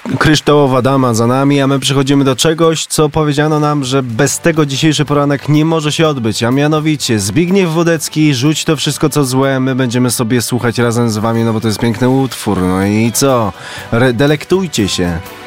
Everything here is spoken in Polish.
kryształowa dama za nami, a my przechodzimy do czegoś, co powiedziano nam, że bez tego dzisiejszy poranek nie może się odbyć, a mianowicie Zbigniew Wodecki, Rzuć to wszystko co złe, my będziemy sobie słuchać razem z wami, no bo to jest piękny utwór, no i co? Delektujcie się.